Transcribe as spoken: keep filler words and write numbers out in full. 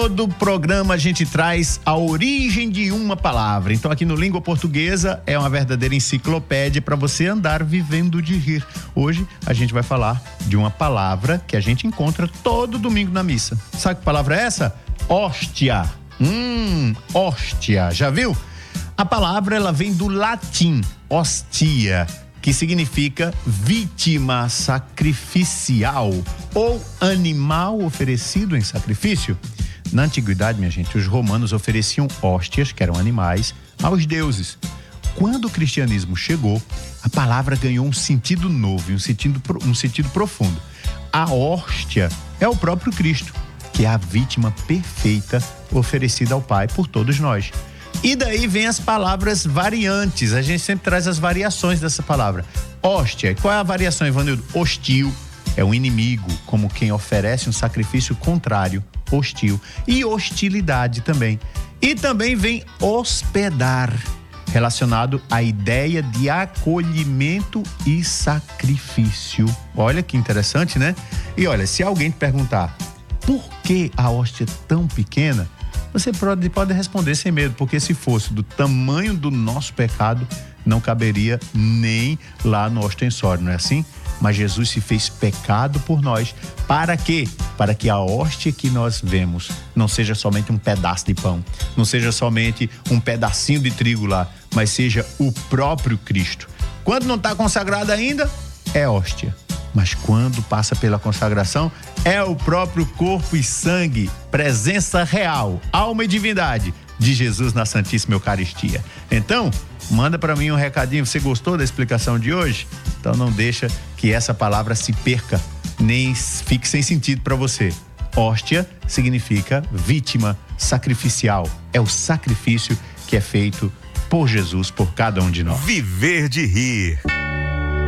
Todo programa a gente traz a origem de uma palavra. Então aqui no Língua Portuguesa é uma verdadeira enciclopédia para você andar vivendo de rir. Hoje a gente vai falar de uma palavra que a gente encontra todo domingo na missa. Sabe que palavra é essa? Hóstia. Hum, hóstia. Já viu? A palavra ela vem do latim, hostia, que significa vítima sacrificial ou animal oferecido em sacrifício. Na antiguidade, minha gente, os romanos ofereciam hóstias, que eram animais, aos deuses. Quando o cristianismo chegou, a palavra ganhou um sentido novo, um sentido, um sentido profundo. A hóstia é o próprio Cristo, que é a vítima perfeita oferecida ao Pai por todos nós. E daí vem as palavras variantes, a gente sempre traz as variações dessa palavra. Hóstia, qual é a variação, Ivanildo? Hostil, é um inimigo, como quem oferece um sacrifício contrário, hostil. E hostilidade também. E também vem hospedar, relacionado à ideia de acolhimento e sacrifício. Olha que interessante, né? E olha, se alguém te perguntar por que a hóstia é tão pequena, você pode, pode responder sem medo, porque se fosse do tamanho do nosso pecado, não caberia nem lá no ostensório, não é assim? Mas Jesus se fez pecado por nós. Para quê? Para que a hóstia que nós vemos não seja somente um pedaço de pão, não seja somente um pedacinho de trigo lá, mas seja o próprio Cristo. Quando não está consagrado ainda, é hóstia. Mas quando passa pela consagração, é o próprio corpo e sangue, presença real, alma e divindade de Jesus na Santíssima Eucaristia. Então, manda para mim um recadinho. Você gostou da explicação de hoje? Então não deixa que essa palavra se perca, nem fique sem sentido para você. Hóstia significa vítima sacrificial. É o sacrifício que é feito por Jesus, por cada um de nós. Viver de rir.